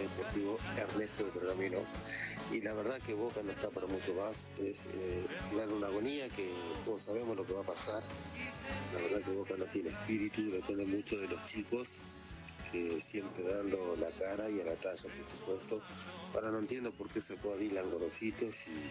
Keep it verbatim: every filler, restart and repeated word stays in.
Deportivo Ernesto de Pergamino. Y la verdad que Boca no está para mucho más, es eh, estirar una agonía que todos sabemos lo que va a pasar. La verdad que Boca no tiene espíritu, depende mucho de los chicos, que siempre dando la cara y a la talla, por supuesto. Ahora no entiendo por qué sacó a Dylan Gorositos y